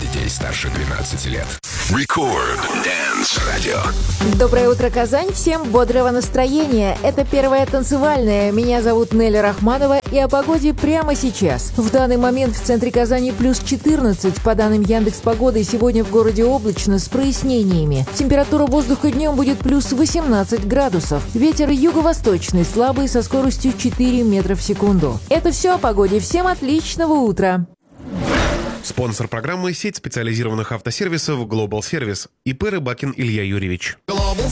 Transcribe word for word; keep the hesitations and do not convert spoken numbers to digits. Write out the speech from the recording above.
детей старше двенадцати лет. Record Dance Radio. Доброе утро, Казань. Всем бодрого настроения. Это первая танцевальная. Меня зовут Нелли Рахманова. И о погоде прямо сейчас. В данный момент в центре Казани плюс четырнадцать. По данным Яндекс.Погоды, сегодня в городе облачно с прояснениями. Температура воздуха днем будет плюс восемнадцать градусов. Ветер юго-восточный, слабый, со скоростью четыре метра в секунду. Это все о погоде. Всем отличного утра. Спонсор программы — сеть специализированных автосервисов Global Service. ИП Рыбакин Илья Юрьевич. Global